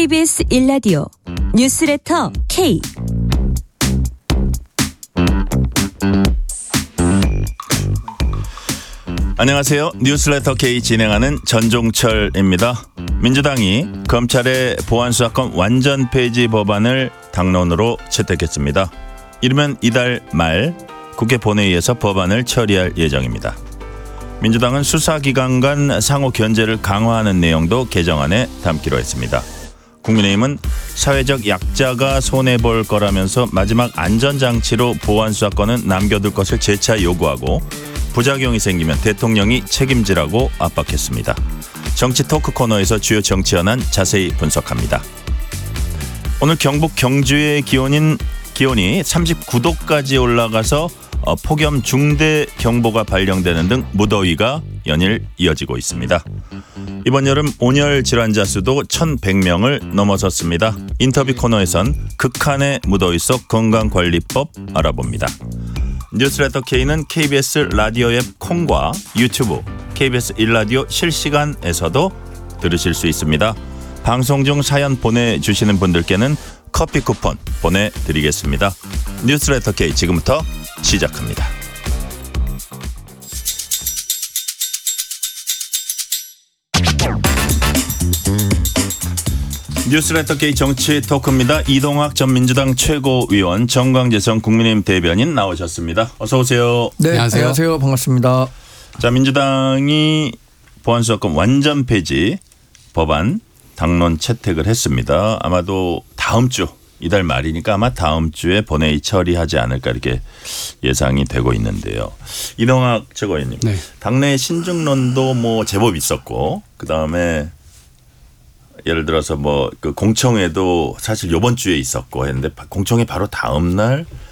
KBS 1라디오 뉴스레터 K. 안녕하세요. 뉴스레터 K 진행하는 전종철입니다. 민주당이 검찰의 보안수사권 완전 폐지 법안을 당론으로 채택했습니다. 이르면 이달 말 국회 본회의에서 법안을 처리할 예정입니다. 민주당은 수사기관 간 상호 견제를 강화하는 내용도 개정안에 담기로 했습니다. 국민의힘은 사회적 약자가 손해볼 거라면서 마지막 안전장치로 보안수사권은 남겨둘 것을 재차 요구하고 부작용이 생기면 대통령이 책임지라고 압박했습니다. 정치 토크 코너에서 주요 정치 현안 자세히 분석합니다. 오늘 경북 경주의 기온이 39도까지 올라가서 폭염 중대 경보가 발령되는 등 무더위가 연일 이어지고 있습니다. 이번 여름 온열 질환자 수도 1,100명을 넘어섰습니다. 인터뷰 코너에선 극한의 무더위 속 건강관리법 알아봅니다. 뉴스레터 K는 KBS 라디오 앱 콩과 유튜브 KBS 1라디오 실시간에서도 들으실 수 있습니다. 방송 중 사연 보내주시는 분들께는 커피 쿠폰 보내드리겠습니다. 뉴스레터 K 지금부터 시작합니다. 뉴스레터 K 정치 토크입니다. 이동학 전 민주당 최고위원, 정광재선 국민의힘 대변인 나오셨습니다. 어서 오세요. 네, 안녕하세요. 반갑습니다. 자, 민주당이 보안수사권 완전 폐지 법안 당론 채택을 했습니다. 아마도 다음 주 이달 말이니까 아마 다음 주에 본회의 처리하지 않을까 이렇게 예상이 되고 있는데요. 이동학 최고위원님, 네. 당내 신중론도 뭐 제법 있었고, 그 다음에 예를 들어서 뭐 그 공청회도 사실 이번 주에 있었고 했는데 공청회 바로 다음 날